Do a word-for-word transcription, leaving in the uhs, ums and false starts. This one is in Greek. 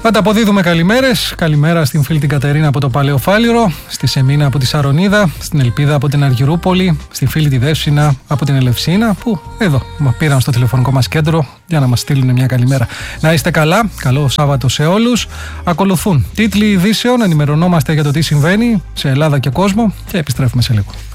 Ανταποδίδουμε καλημέρες. Καλημέρα στην φίλη την Κατερίνα από το Παλαιοφάλιρο, στη Σεμίνα από τη Σαρονίδα, στην Ελπίδα από την Αργυρούπολη, στη φίλη τη Δεύσινα από την Ελευσίνα, που εδώ πήραν στο τηλεφωνικό μας κέντρο για να μας στείλουν μια καλημέρα. Να είστε καλά, καλό Σάββατο σε όλους. Ακολουθούν τίτλοι ειδήσεων, ενημερωνόμαστε για το τι συμβαίνει σε Ελλάδα και κόσμο και επιστρέφουμε σε λίγο.